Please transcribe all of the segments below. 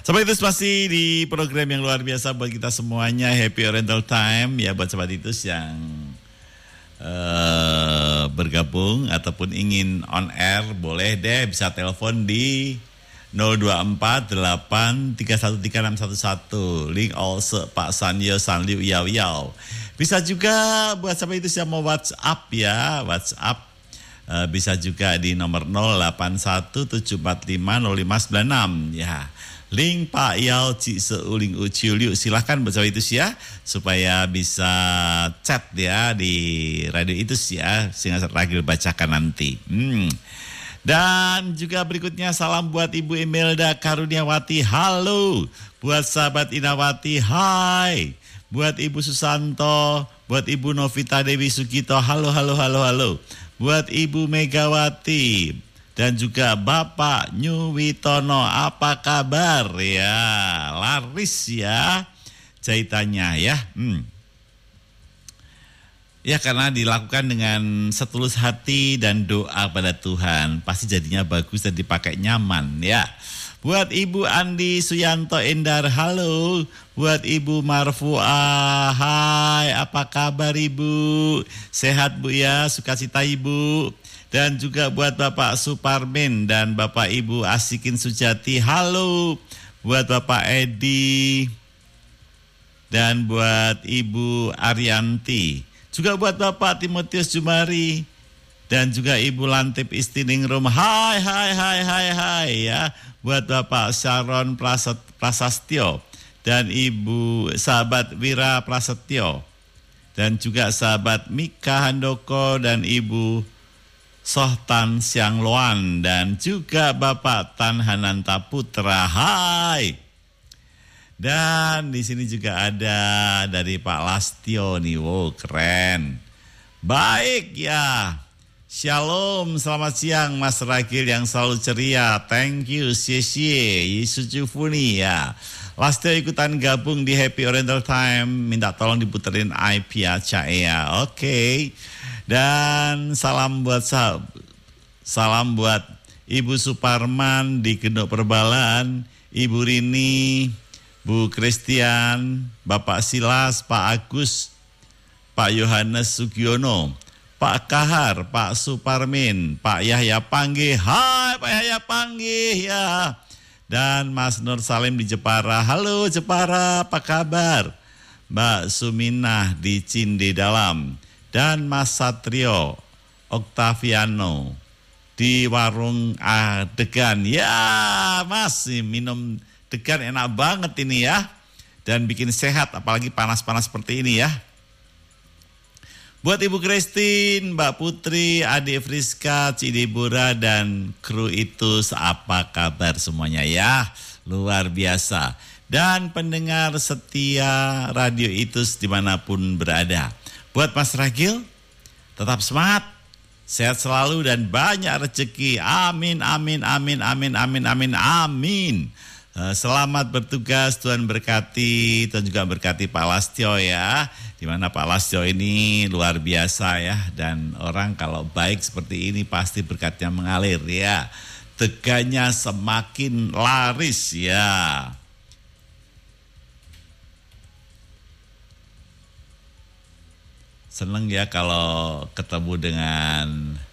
Sampai itu masih di program yang luar biasa buat kita semuanya, Happy Oriental Time ya, buat sobat itu yang bergabung ataupun ingin on air, boleh deh bisa telepon di 024-8313611. Link also Pak Sanyo Sanliu Yau Yau. Bisa juga buat sampai itu yang mau WhatsApp ya, WhatsApp bisa juga di nomor 0817450596 ya. Link Pak Yau Ci Seuling Uciuliu, silahkan bersama itu ya, supaya bisa chat ya di radio itu ya, sehingga Ragil bacakan nanti. Dan juga berikutnya salam buat Ibu Imelda Karuniawati, halo. Buat sahabat Inawati, hai. Buat Ibu Susanto, buat Ibu Novita Dewi Sugito, halo. Buat Ibu Megawati dan juga Bapak Nyuwitono, apa kabar ya? Laris ya jahitannya ya. Ya, karena dilakukan dengan setulus hati dan doa pada Tuhan, pasti jadinya bagus dan dipakai nyaman ya. Buat Ibu Andi Suyanto Endar, halo. Buat Ibu Marfuah, hai, apa kabar Ibu? Sehat Bu ya, sukacita Ibu. Dan juga buat Bapak Suparmin dan Bapak Ibu Asikin Sujati, halo. Buat Bapak Edi dan buat Ibu Arianti. Juga buat Bapak Timotius Jumari dan juga Ibu Lantip Istiningrum, hai ya. Buat Bapak Sharon Prasastyo dan Ibu sahabat Wira Prasetyo dan juga sahabat Mika Handoko dan Ibu Sohtan Siangloan dan juga Bapak Tan Hananta Putra, hai. Dan di sini juga ada dari Pak Lastio nih, wow keren. Baik ya, shalom, selamat siang Mas Ragil yang selalu ceria, thank you, xie Yisujufuni ya. Lastio ikutan gabung di Happy Oriental Time, minta tolong diputerin IP aja ya, oke. Dan salam buat Ibu Suparman di Gendok Perbalan, Ibu Rini, Bu Christian, Bapak Silas, Pak Agus, Pak Yohanes Sugiono, Pak Kahar, Pak Suparmin, Pak Yahya Panggih, hai Pak Yahya Panggih ya. Dan Mas Nur Salim di Jepara, halo Jepara, apa kabar? Mbak Suminah di Cinde Dalam. Dan Mas Satrio Octaviano di Warung Degan. Ya Mas, minum Degan enak banget ini ya. Dan bikin sehat, apalagi panas-panas seperti ini ya. Buat Ibu Christine, Mbak Putri, Adik Friska, Cidibura, dan kru itu, apa kabar semuanya ya? Luar biasa. Dan pendengar setia radio itu dimanapun berada. Buat Mas Ragil, tetap semangat, sehat selalu dan banyak rezeki. Amin. Selamat bertugas, Tuhan berkati, Tuhan juga berkati Pak Lastio ya. Dimana Pak Lastio ini luar biasa ya. Dan orang kalau baik seperti ini pasti berkatnya mengalir ya. Teganya semakin laris ya. Seneng ya kalau ketemu dengan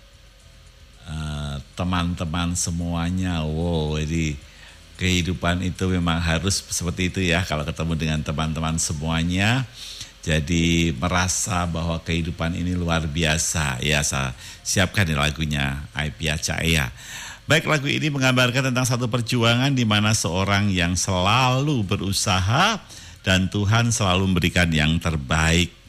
teman-teman semuanya. Wow, jadi kehidupan itu memang harus seperti itu ya, kalau ketemu dengan teman-teman semuanya. Jadi merasa bahwa kehidupan ini luar biasa. Ya, saya siapkan di lagunya Aipia Cahaya. Baik, lagu ini menggambarkan tentang satu perjuangan di mana seorang yang selalu berusaha dan Tuhan selalu memberikan yang terbaik.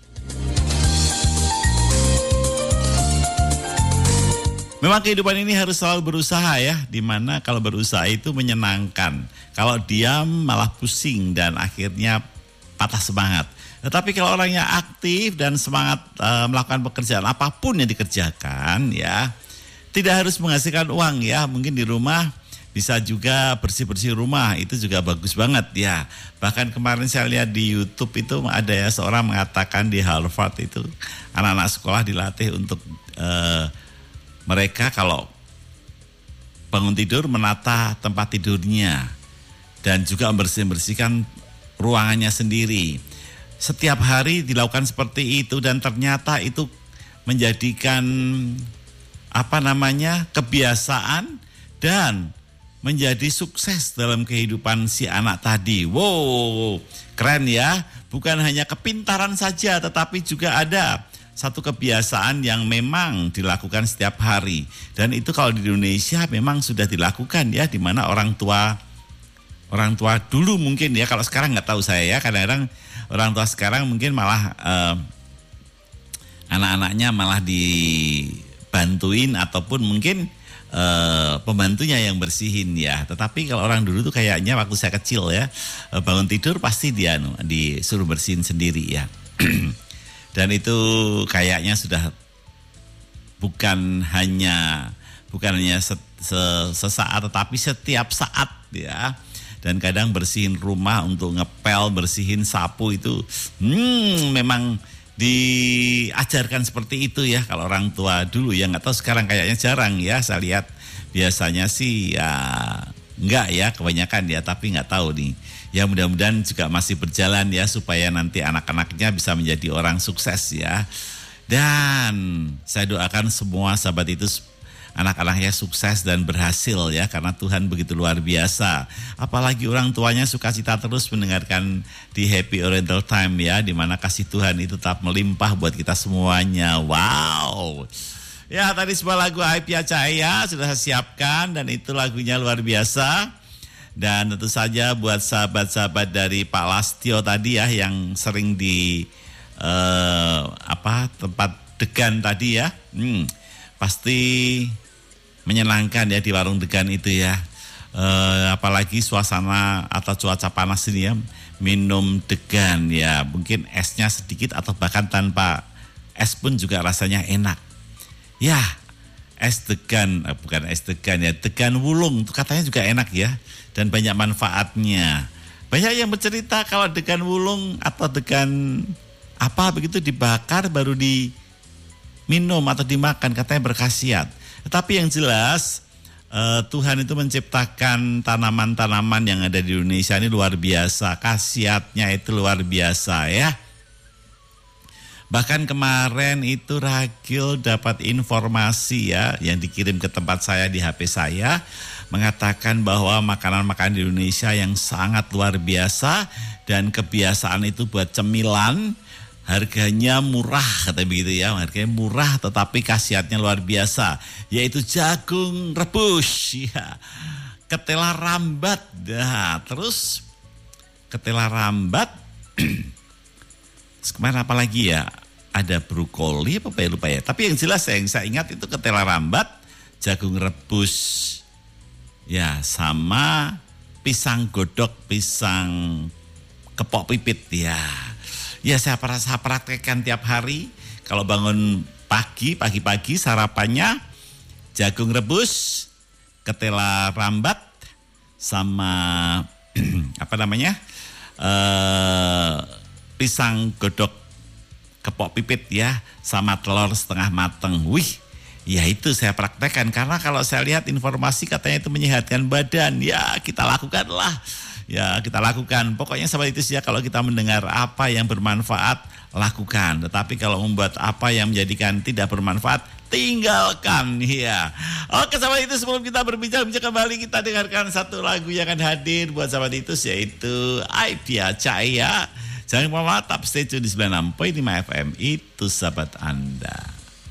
Memang kehidupan ini harus selalu berusaha ya, dimana kalau berusaha itu menyenangkan. Kalau diam malah pusing dan akhirnya patah semangat. Tetapi kalau orangnya aktif dan semangat melakukan pekerjaan apapun yang dikerjakan ya, tidak harus menghasilkan uang ya. Mungkin di rumah bisa juga bersih-bersih rumah, itu juga bagus banget ya. Bahkan kemarin saya lihat di YouTube itu ada ya seorang mengatakan di Harvard itu anak-anak sekolah dilatih untuk mereka kalau bangun tidur menata tempat tidurnya dan juga membersihkan ruangannya sendiri. Setiap hari dilakukan seperti itu dan ternyata itu menjadikan kebiasaan dan menjadi sukses dalam kehidupan si anak tadi. Wow, keren ya. Bukan hanya kepintaran saja, tetapi juga ada satu kebiasaan yang memang dilakukan setiap hari. Dan itu kalau di Indonesia memang sudah dilakukan ya, di mana orang tua dulu mungkin ya, kalau sekarang nggak tahu saya ya, kadang-kadang orang tua sekarang mungkin malah anak-anaknya malah dibantuin ataupun mungkin pembantunya yang bersihin ya. Tetapi kalau orang dulu tuh kayaknya waktu saya kecil ya, bangun tidur pasti dia disuruh bersihin sendiri ya. Dan itu kayaknya sudah bukan hanya sesaat, tetapi setiap saat ya. Dan kadang bersihin rumah untuk ngepel, bersihin sapu itu memang diajarkan seperti itu ya kalau orang tua dulu ya. Nggak tahu sekarang kayaknya jarang ya, saya lihat biasanya sih ya enggak ya, kebanyakan ya, tapi nggak tahu nih. Ya mudah-mudahan juga masih berjalan ya, supaya nanti anak-anaknya bisa menjadi orang sukses ya. Dan saya doakan semua sahabat itu anak-anaknya sukses dan berhasil ya, karena Tuhan begitu luar biasa. Apalagi orang tuanya sukacita terus mendengarkan di Happy Oriental Time ya, di mana kasih Tuhan itu tetap melimpah buat kita semuanya. Wow. Ya, tadi sebuah lagu Aipia Cahaya sudah saya siapkan dan itu lagunya luar biasa. Dan tentu saja buat sahabat-sahabat dari Pak Lastio tadi ya, yang sering di tempat degan tadi ya, pasti menyenangkan ya di warung degan itu ya. Apalagi suasana atau cuaca panas ini ya, minum degan ya, mungkin esnya sedikit atau bahkan tanpa es pun juga rasanya enak. Ya, es degan, bukan es degan ya, degan wulung itu katanya juga enak ya, dan banyak manfaatnya. Banyak yang bercerita kalau degan wulung atau degan begitu dibakar baru diminum atau dimakan, katanya berkhasiat. Tetapi yang jelas Tuhan itu menciptakan tanaman-tanaman yang ada di Indonesia ini luar biasa, khasiatnya itu luar biasa ya. Bahkan kemarin itu Ragil dapat informasi ya, yang dikirim ke tempat saya di HP saya, mengatakan bahwa makanan-makanan di Indonesia yang sangat luar biasa dan kebiasaan itu buat cemilan, harganya murah, kata begitu ya, harganya murah tetapi khasiatnya luar biasa, yaitu jagung rebus ya, ketela rambat. Nah, terus ketela rambat kemarin apa lagi ya, ada brokoli apa ya, lupa ya, tapi yang jelas yang saya ingat itu ketela rambat, jagung rebus ya, sama pisang godok, pisang kepok pipit ya. Ya saya praktekkan tiap hari. Kalau bangun pagi-pagi sarapannya jagung rebus, ketela rambat, sama pisang godok kepok pipit ya, sama telur setengah mateng. Wih, ya itu saya praktekkan, karena kalau saya lihat informasi katanya itu menyehatkan badan. Ya kita lakukanlah. Ya kita lakukan. Pokoknya sahabat itu ya, kalau kita mendengar apa yang bermanfaat, lakukan. Tetapi kalau membuat apa yang menjadikan tidak bermanfaat, tinggalkan ya. Oke sahabat itu, sebelum kita berbicara kembali, kita dengarkan satu lagu yang akan hadir buat sahabat itu, yaitu Aipia Cahaya. Jangan lupa tetap stay tune di 96.5 FM, itu sahabat Anda.